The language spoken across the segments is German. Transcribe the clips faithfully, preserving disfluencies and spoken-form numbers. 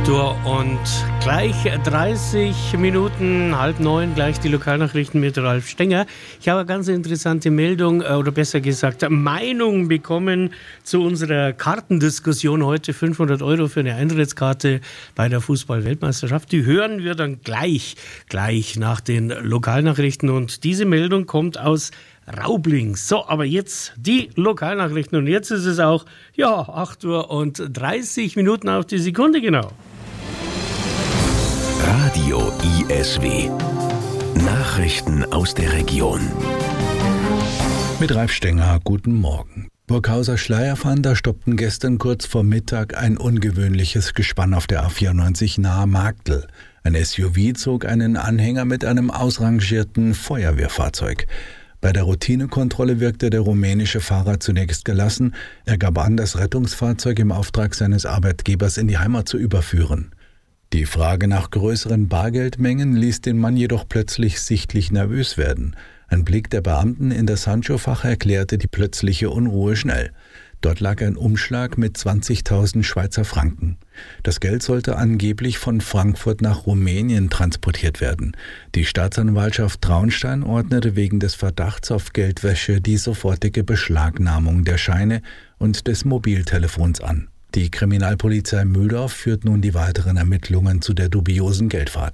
acht Uhr und gleich dreißig Minuten, halb neun, gleich die Lokalnachrichten mit Ralf Stenger. Ich habe eine ganz interessante Meldung, oder besser gesagt Meinung bekommen zu unserer Kartendiskussion heute. fünfhundert Euro für eine Eintrittskarte bei der Fußball-Weltmeisterschaft. Die hören wir dann gleich, gleich nach den Lokalnachrichten. Und diese Meldung kommt aus Raubling. So, aber jetzt die Lokalnachrichten und jetzt ist es auch, ja, acht Uhr und dreißig Minuten auf die Sekunde genau. Radio I S W. Nachrichten aus der Region. Mit Ralf Stenger, guten Morgen. Burghauser Schleierfahnder stoppten gestern kurz vor Mittag ein ungewöhnliches Gespann auf der A vierundneunzig nahe Marktl. Ein S U V zog einen Anhänger mit einem ausrangierten Feuerwehrfahrzeug. Bei der Routinekontrolle wirkte der rumänische Fahrer zunächst gelassen. Er gab an, das Rettungsfahrzeug im Auftrag seines Arbeitgebers in die Heimat zu überführen. Die Frage nach größeren Bargeldmengen ließ den Mann jedoch plötzlich sichtlich nervös werden. Ein Blick der Beamten in das Handschuhfach erklärte die plötzliche Unruhe schnell. Dort lag ein Umschlag mit zwanzigtausend Schweizer Franken. Das Geld sollte angeblich von Frankfurt nach Rumänien transportiert werden. Die Staatsanwaltschaft Traunstein ordnete wegen des Verdachts auf Geldwäsche die sofortige Beschlagnahmung der Scheine und des Mobiltelefons an. Die Kriminalpolizei Mühldorf führt nun die weiteren Ermittlungen zu der dubiosen Geldfahrt.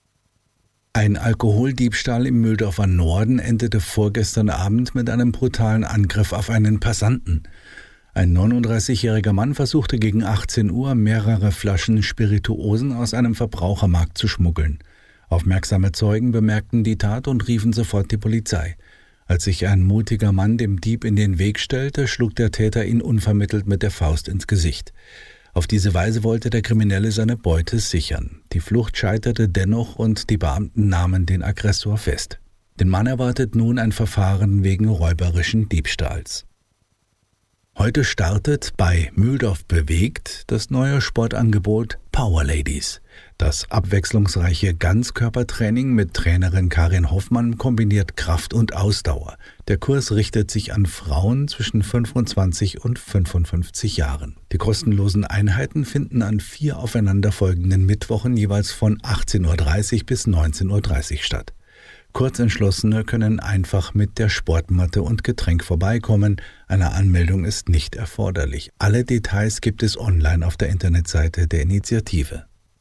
Ein Alkoholdiebstahl im Mühldorfer Norden endete vorgestern Abend mit einem brutalen Angriff auf einen Passanten. Ein neununddreißigjähriger Mann versuchte gegen achtzehn Uhr mehrere Flaschen Spirituosen aus einem Verbrauchermarkt zu schmuggeln. Aufmerksame Zeugen bemerkten die Tat und riefen sofort die Polizei. Als sich ein mutiger Mann dem Dieb in den Weg stellte, schlug der Täter ihn unvermittelt mit der Faust ins Gesicht. Auf diese Weise wollte der Kriminelle seine Beute sichern. Die Flucht scheiterte dennoch und die Beamten nahmen den Aggressor fest. Den Mann erwartet nun ein Verfahren wegen räuberischen Diebstahls. Heute startet bei Mühldorf bewegt das neue Sportangebot Power Ladies. Das abwechslungsreiche Ganzkörpertraining mit Trainerin Karin Hoffmann kombiniert Kraft und Ausdauer. Der Kurs richtet sich an Frauen zwischen fünfundzwanzig und fünfundfünfzig Jahren. Die kostenlosen Einheiten finden an vier aufeinanderfolgenden Mittwochen jeweils von achtzehn Uhr dreißig bis neunzehn Uhr dreißig statt. Kurzentschlossene können einfach mit der Sportmatte und Getränk vorbeikommen. Eine Anmeldung ist nicht erforderlich. Alle Details gibt es online auf der Internetseite der Initiative.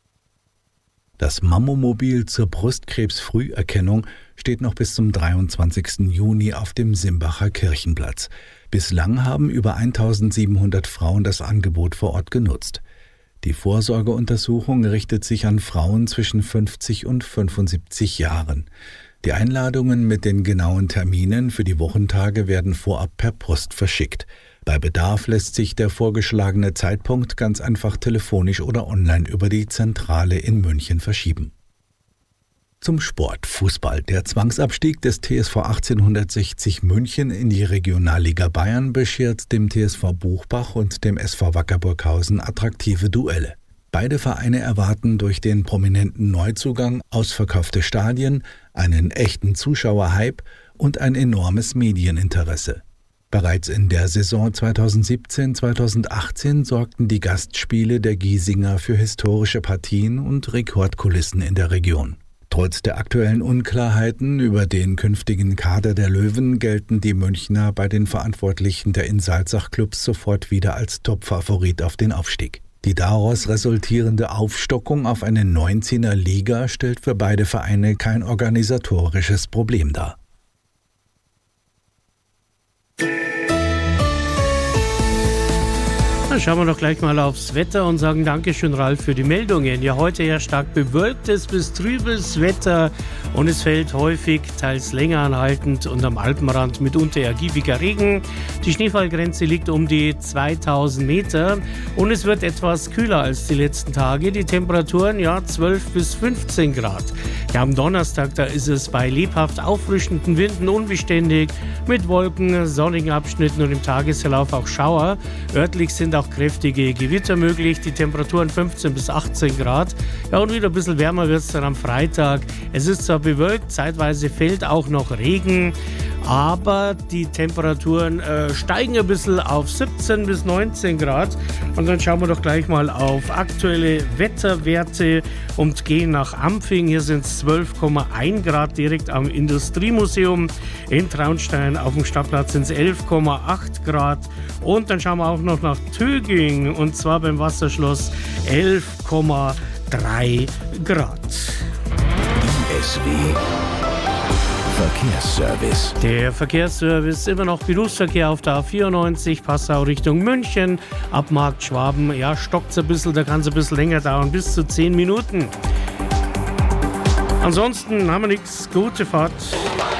Das Mammomobil zur Brustkrebsfrüherkennung steht noch bis zum dreiundzwanzigsten Juni auf dem Simbacher Kirchenplatz. Bislang haben über eintausendsiebenhundert Frauen das Angebot vor Ort genutzt. Die Vorsorgeuntersuchung richtet sich an Frauen zwischen fünfzig und fünfundsiebzig Jahren. Die Einladungen mit den genauen Terminen für die Wochentage werden vorab per Post verschickt. Bei Bedarf lässt sich der vorgeschlagene Zeitpunkt ganz einfach telefonisch oder online über die Zentrale in München verschieben. Zum Sport. Fußball. Der Zwangsabstieg des T S V achtzehnhundertsechzig München in die Regionalliga Bayern beschert dem T S V Buchbach und dem S V Wacker Burghausen attraktive Duelle. Beide Vereine erwarten durch den prominenten Neuzugang ausverkaufte Stadien, einen echten Zuschauerhype und ein enormes Medieninteresse. Bereits in der Saison zweitausendsiebzehn zweitausendachtzehn sorgten die Gastspiele der Giesinger für historische Partien und Rekordkulissen in der Region. Trotz der aktuellen Unklarheiten über den künftigen Kader der Löwen gelten die Münchner bei den Verantwortlichen der Insalzach-Clubs sofort wieder als Topfavorit auf den Aufstieg. Die daraus resultierende Aufstockung auf eine neunzehner Liga stellt für beide Vereine kein organisatorisches Problem dar. Dann schauen wir doch gleich mal aufs Wetter und sagen Dankeschön, Ralf, für die Meldungen. Ja, heute eher stark bewölktes bis trübes Wetter und es fällt häufig, teils länger anhaltend und am Alpenrand mitunter ergiebiger Regen. Die Schneefallgrenze liegt um die zweitausend Meter und es wird etwas kühler als die letzten Tage. Die Temperaturen, ja, zwölf bis fünfzehn Grad. Ja, am Donnerstag, da ist es bei lebhaft auffrischenden Winden unbeständig mit Wolken, sonnigen Abschnitten und im Tagesverlauf auch Schauer. Örtlich sind auch kräftige Gewitter möglich, die Temperaturen fünfzehn bis achtzehn Grad. Ja, und wieder ein bisschen wärmer wird es dann am Freitag. Es ist zwar bewölkt, zeitweise fällt auch noch Regen, aber die Temperaturen äh, steigen ein bisschen auf siebzehn bis neunzehn Grad. Und dann schauen wir doch gleich mal auf aktuelle Wetterwerte und gehen nach Ampfing. Hier sind es zwölf Komma eins Grad direkt am Industriemuseum. In Traunstein auf dem Stadtplatz sind es elf Komma acht Grad. Und dann schauen wir auch noch nach Töging, und zwar beim Wasserschloss elf Komma drei Grad. I S W Verkehrsservice. Der Verkehrsservice, immer noch Berufsverkehr auf der A vierundneunzig, Passau Richtung München. Ab Markt Schwaben, ja, stockt es ein bisschen, da kann es ein bisschen länger dauern, bis zu zehn Minuten. Ansonsten haben wir nichts. Gute Fahrt.